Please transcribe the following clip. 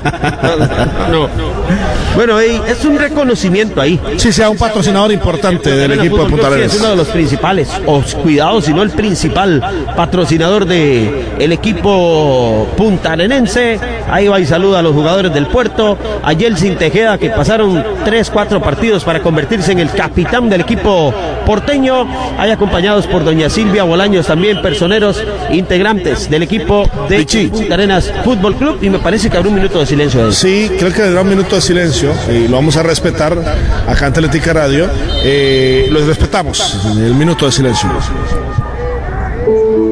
No. Bueno, es un reconocimiento ahí. Sí, sea un patrocinador importante del equipo de Punta Arenas. Es uno de los principales, o cuidado, si no el principal patrocinador del equipo puntarenense. Ahí va y saluda a los jugadores del Puerto, a Yeltsin Tejeda, que pasaron 3-4 partidos para convertirse en el capitán del equipo porteño, ahí acompañados por doña Silvia Bolaños, también personeros integrantes del equipo de Punta Arenas Fútbol Club, y me parece que habrá un minuto de silencio. Sí, creo que habrá un minuto de silencio y lo vamos a respetar acá en Atlética Radio. Los respetamos, el minuto de silencio.